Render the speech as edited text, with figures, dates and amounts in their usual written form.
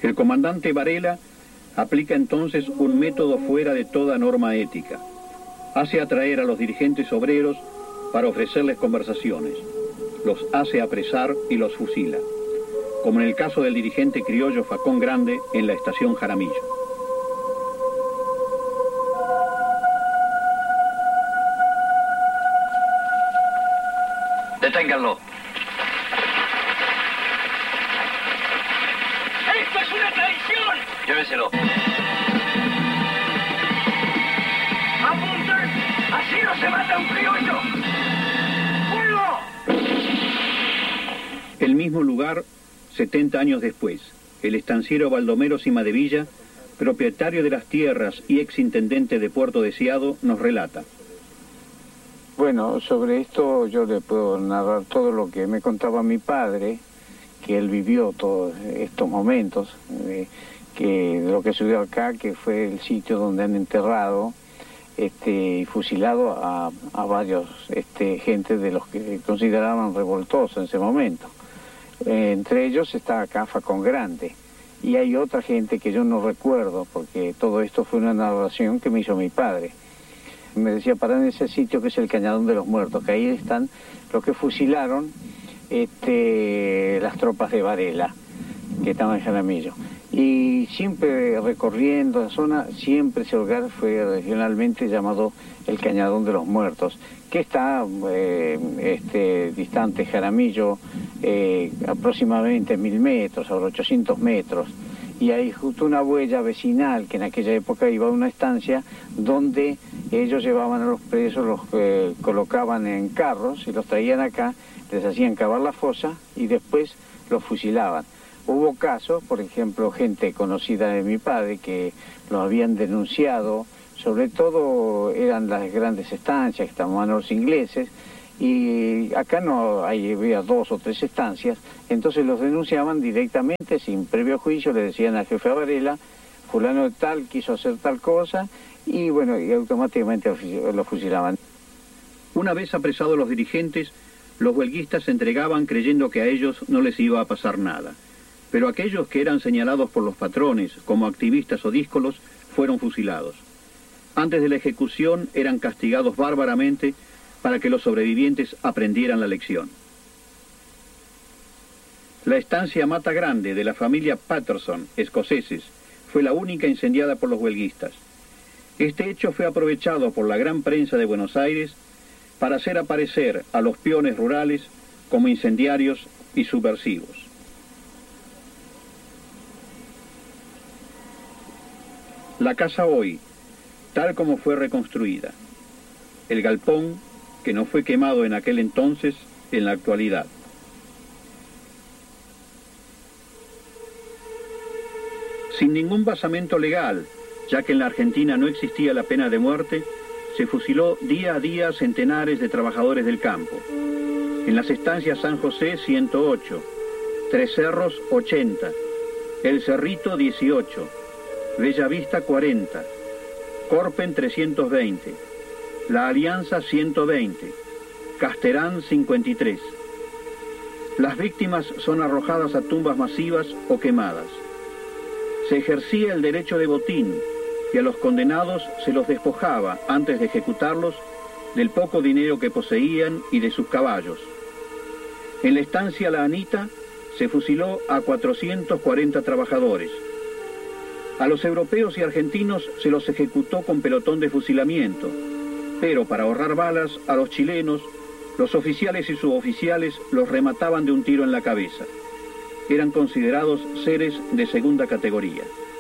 El comandante Varela aplica entonces un método fuera de toda norma ética. Hace atraer a los dirigentes obreros para ofrecerles conversaciones. Los hace apresar y los fusila, como en el caso del dirigente criollo Facón Grande en la estación Jaramillo. Deténganlo. ¡Esto es una traición! Llévenselo. ¡Apunten! ¡Así no se mata un criollo! ¡Fuego! El mismo lugar, 70 años después, el estanciero Baldomero Cimadevilla, propietario de las tierras y exintendente de Puerto Deseado, nos relata. Bueno, sobre esto yo le puedo narrar todo lo que me contaba mi padre, que él vivió todos estos momentos, que lo que sucedió acá, que fue el sitio donde han enterrado y fusilado a varios gente de los que consideraban revoltosos en ese momento. Entre ellos está acá Facón Grande, y hay otra gente que yo no recuerdo, porque todo esto fue una narración que me hizo mi padre. Me decía, parar en ese sitio que es el Cañadón de los Muertos, que ahí están los que fusilaron las tropas de Varela, que estaban en Jaramillo. Y siempre recorriendo la zona, siempre ese lugar fue regionalmente llamado el Cañadón de los Muertos, que está distante Jaramillo aproximadamente 1000 metros, ahora 800 metros. Y hay justo una huella vecinal que en aquella época iba a una estancia donde ellos llevaban a los presos, los colocaban en carros y los traían acá, les hacían cavar la fosa y después los fusilaban. Hubo casos, por ejemplo, gente conocida de mi padre que los habían denunciado, sobre todo eran las grandes estancias que estaban los ingleses, y acá no había 2 o 3 estancias, entonces los denunciaban directamente, sin previo juicio, le decían al jefe Varela, fulano de tal quiso hacer tal cosa, y bueno, y automáticamente lo fusilaban. Una vez apresados los dirigentes, los huelguistas se entregaban creyendo que a ellos no les iba a pasar nada. Pero aquellos que eran señalados por los patrones como activistas o díscolos fueron fusilados. Antes de la ejecución eran castigados bárbaramente para que los sobrevivientes aprendieran la lección. La estancia Mata Grande de la familia Patterson, escoceses, fue la única incendiada por los huelguistas. Este hecho fue aprovechado por la gran prensa de Buenos Aires para hacer aparecer a los peones rurales como incendiarios y subversivos. La casa hoy, tal como fue reconstruida. El galpón, que no fue quemado en aquel entonces, en la actualidad. Sin ningún basamento legal, ya que en la Argentina no existía la pena de muerte, se fusiló día a día centenares de trabajadores del campo. En las estancias San José, 108, Tres Cerros, 80, El Cerrito, 18, Bella Vista, 40, Corpen, 320, La Alianza, 120, Casterán, 53. Las víctimas son arrojadas a tumbas masivas o quemadas. Se ejercía el derecho de botín y a los condenados se los despojaba antes de ejecutarlos del poco dinero que poseían y de sus caballos. En la estancia La Anita se fusiló a 440 trabajadores. A los europeos y argentinos se los ejecutó con pelotón de fusilamiento, pero para ahorrar balas a los chilenos, los oficiales y suboficiales los remataban de un tiro en la cabeza. Eran considerados seres de segunda categoría.